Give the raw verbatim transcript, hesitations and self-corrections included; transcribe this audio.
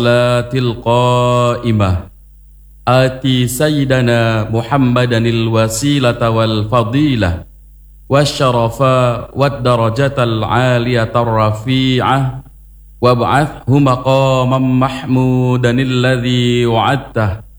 القائمة آتي سيدنا محمدا الوسيلة والفضيلة والشرف والدرجة العالية الرفيعة وابعثه مقاما محمودا الذي وعدته